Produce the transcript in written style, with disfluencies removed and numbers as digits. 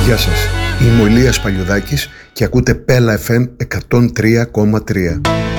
Γεια σας, είμαι ο Ηλίας Παλιουδάκης και ακούτε Πέλα FM 103,3.